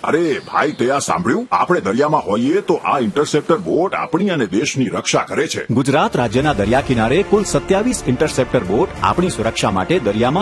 અરે ભાઈ, તે આ સાંભળ્યું? આપણે દરિયામાં હોઈએ તો આ ઇન્ટરસેપ્ટર બોટ આપણી અને દેશની રક્ષા કરે છે. ગુજરાત રાજ્યના દરિયા કિનારે કુલ 27 ઇન્ટરસેપ્ટર બોટ આપણી સુરક્ષા માટે દરિયામાં